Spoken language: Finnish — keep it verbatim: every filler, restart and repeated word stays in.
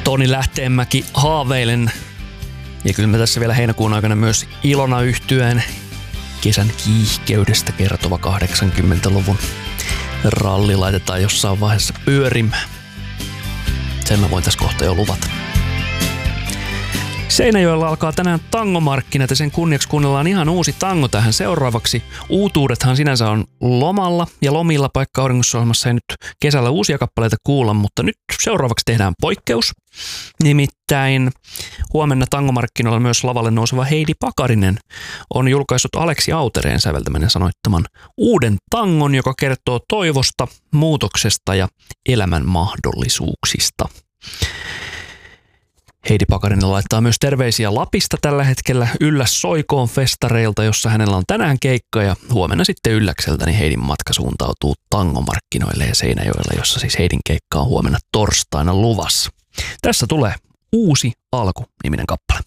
Toni Lähteenmäki haaveilen. Ja kyllä me tässä vielä heinäkuun aikana myös Ilona yhtyen kesän kiihkeydestä kertova kahdeksankymmentäluvun ralli laitetaan jossain vaiheessa pyörimään. Sen mä voin tässä kohta jo luvata. Seinäjoella alkaa tänään tangomarkkinat ja sen kunniaksi kuunnellaan ihan uusi tango tähän seuraavaksi. Uutuudethan sinänsä on lomalla ja lomilla paikka auringossa-ohjelmassa ei nyt kesällä uusia kappaleita kuulla, mutta nyt seuraavaksi tehdään poikkeus. Nimittäin huomenna tangomarkkinoilla myös lavalle nouseva Heidi Pakarinen on julkaissut Aleksi Autereen säveltämän ja sanoittaman uuden tangon, joka kertoo toivosta, muutoksesta ja elämän mahdollisuuksista. Heidi Pakarinen laittaa myös terveisiä Lapista tällä hetkellä Ylläs soikoon festareilta, jossa hänellä on tänään keikka ja huomenna sitten Ylläkseltä niin Heidin matka suuntautuu tangomarkkinoille ja Seinäjoella, jossa siis Heidin keikka on huomenna torstaina luvassa. Tässä tulee Uusi alku -niminen kappale.